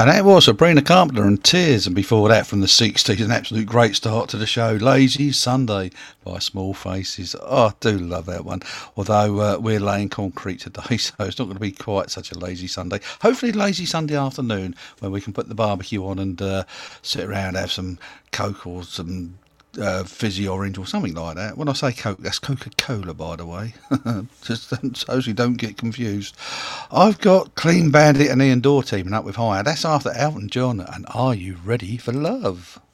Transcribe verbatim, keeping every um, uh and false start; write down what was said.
And that was Sabrina Carpenter and Tears, and before that from the sixties, an absolute great start to the show, Lazy Sunday by Small Faces. Oh, I do love that one, although uh, we're laying concrete today, so it's not going to be quite such a lazy Sunday. Hopefully lazy Sunday afternoon when we can put the barbecue on and uh, sit around, have some Coke or some uh, fizzy orange or something like that. When I say Coke, that's Coca-Cola, by the way. Just so you don't get confused. I've got Clean Bandit and Ian Dorr teaming up with Higher. That's after Elton John and Are You Ready for Love?